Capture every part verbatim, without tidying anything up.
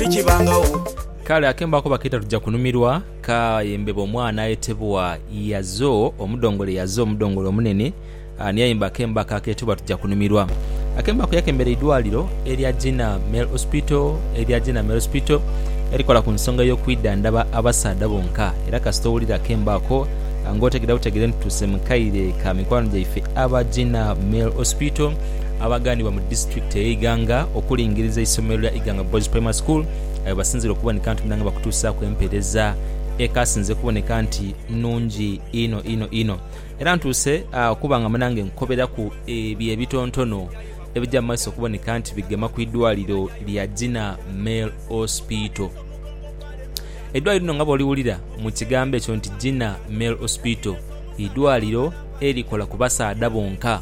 tekibangawo. Kale akembako bakita tujja kunumirwa kayembeba omwana ayitibwa Yazo omudongole Yazo omudongole omunene ani yayimba akemba kaketibwa tujja kunumirwa. Akembako yakembera idwaliro erya Gina Male Hospital erya Gina Male Hospital erikola ku nsonga y'okwidda ndaba abasaada bonka era kasitowulira akembako ngotegera utegere ntuse mukaire ka mikwano gyaife aba Gina Male Hospital abaganibwa mu district eyiganga okulingiriza isomero lya Iganga Boys Primary School basinzira okuboneka nti munanga bakutuusa kwempereza ekasinze kuboneka nti nungi ino ino ino era ntuuse okubanga munange nkobera ku ebyo ebitontono ebijja mu maaso okuboneka nti bigema ku idwaliro lya Gina Male Hospital. Edwaliro lino nga bw'oliwulira mu kigambo ekyo nti Gina Male Hospital idwaliro erikola ku basaada bonka,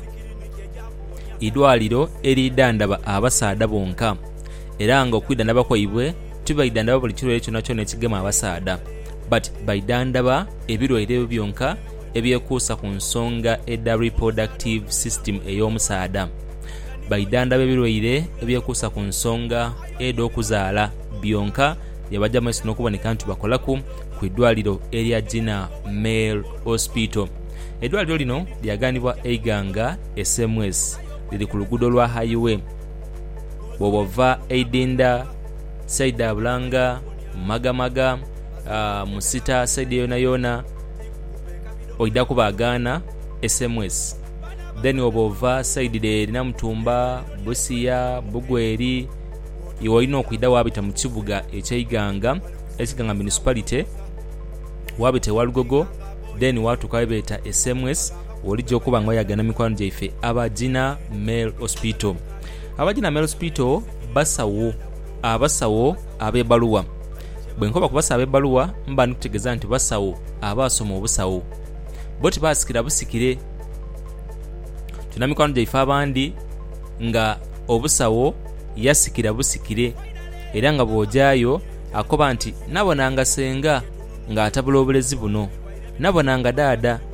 idwaliro eridandaba abasaada bonka era nga okwidandaba kwaibwe tubaidandaba buli kirwaire kyonna kyonna ekigema abasaada but baidandaba ebirwaire byonka ebyekuusa ku nsonga edda reproductive system ey'omusaada, baidandaba ebirwaire ebyekuusa ku nsonga edda okuzaala byonka yabajja maaso n'okuboneka nti bakolaku ku idwaliro erya Gina Male Hospital. Edwaliro lino lyaganibwa Eiganga S M S liri ku luguudo lwa highway bw'ova Eidinda Saida Bulanga Magamaga uh, Musita Saida yona yona oida kubagana S M S then obova Saida de Namutumba Busia Bugweri iwoino okuida wabita mu kibuga eky'Iganga ekiganga municipality wabite Walugogo then watu kaibeta S M S olijjo kuba ngo yagana mikwano gyaife aba Gina Male Hospital. Aba Gina Male Hospital basawo abasawo abebaluwa bwenkoba kubasa abebaluwa mba nikutegeza nti basawo abasoma obusawo boti basikira busikire tuna mikwano gyaife abandi nga obusawo yasikira busikire era nga bwojayo akoba nti nabonanga senga nga atabula obulezi buno nabonanga dada